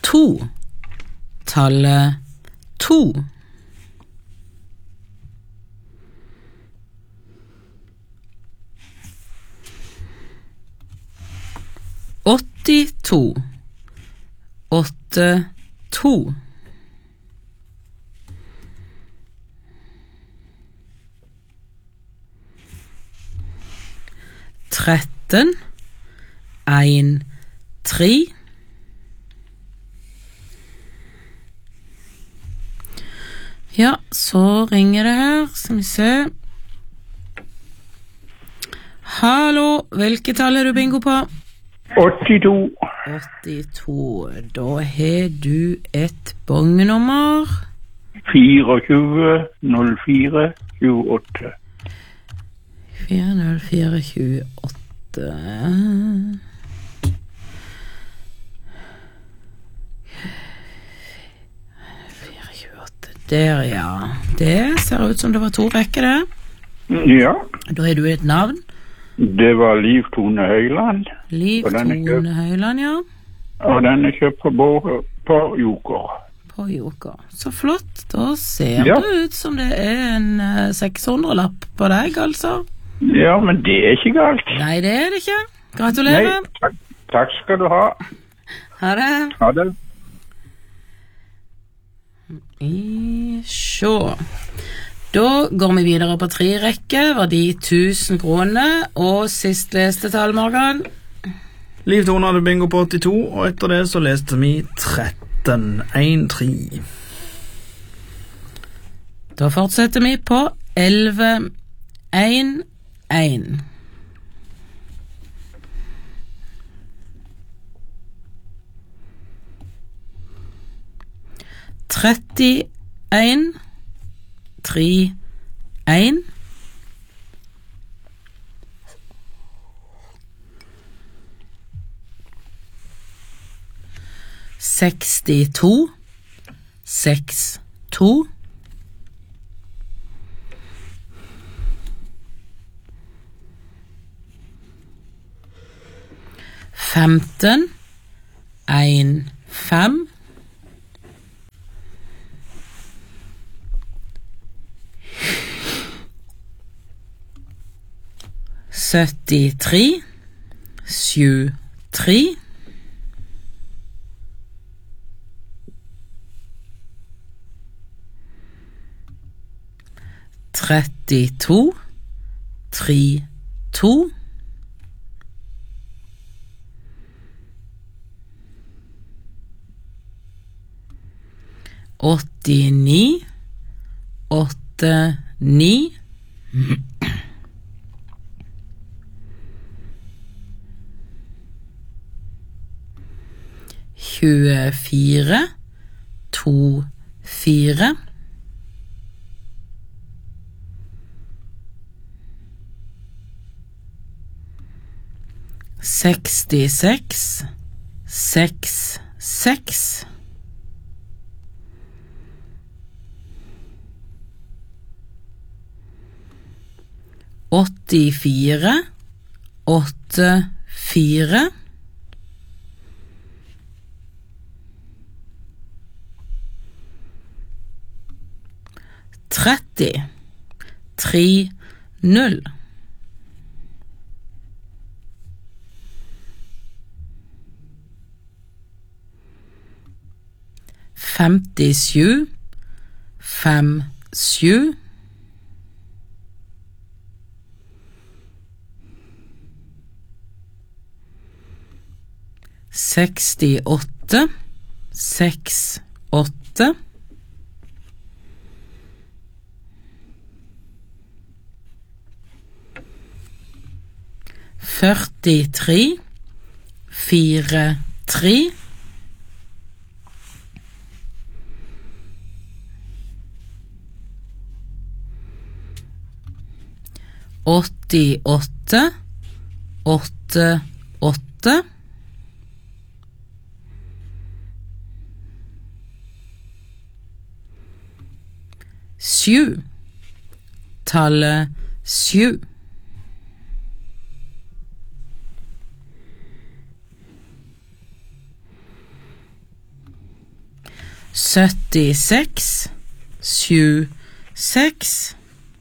to, tallet 2. 82, 82. 13, 1, 3. Ja, så ringer det her, skal vi se. Hallo, hvilket tall er du bingo på? 82. 82, da har du et bongenummer. 24 04 28. 40428. Der, ja. Det ser ut som det var 2 rekker, det. Ja. Da har du et navn. Det var Liv Tone Høyland. Liv Tone Høyland, ja. Og den er kjøpt på Joker. På Joker. Så flott. Da ser det ut som det er en 600-lapp på deg, altså. Ja, men det er ikke galt. Nei, det er det ikke. Gratulerer. Nei, takk skal du ha. Ha det. Ha det. Sjå. Da går vi videre på 3 rekke, verdi 1000 kroner, og sist leste tall, Morgan. Liv Tone hadde bingo på 82, og etter det så leste vi 13, 1, 3. Da fortsetter vi på 11, 1, 1. 31, 3, 1. 62, 6, 2. 15, 1, 5. 73, 7, 3. 32, 3, 2. 89, 8, 9. 24, 2, 4. 66, 6, 6. 84, 8, 4. 30, 3, 0. 57, 5, 7. 68, 6, 8. 43, 4, 3. 88, 8, 8. 7, tallet 7. 76 76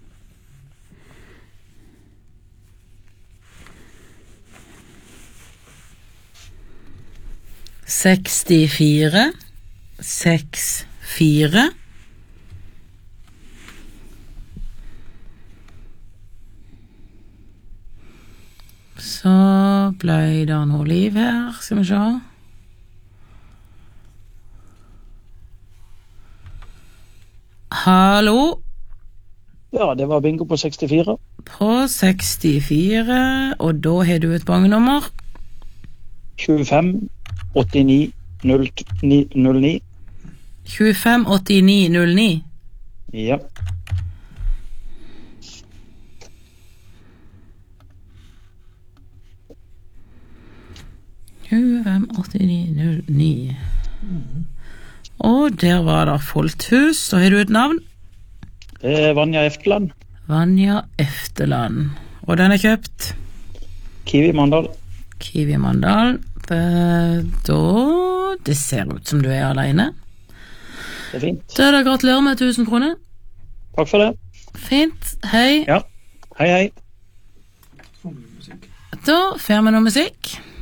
64 64 Så ble det noe liv her, skal vi se. Hallo? Ja, det var bingo på 64. På 64, og da har du et bangenummer. 25 89 09. 25 89 09. Ja. Og der var det fullt hus. Så har du et navn? Det er Vanja Efteland. Vanja Efteland. Og den er kjøpt? Kiwi Mandal. Kiwi Mandal. Da det ser ut som du er alene. Det er fint. Da er det gratulerer med 1000 kroner. Takk for det. Fint, hei. Ja, hei hei. Da får vi noe musikk.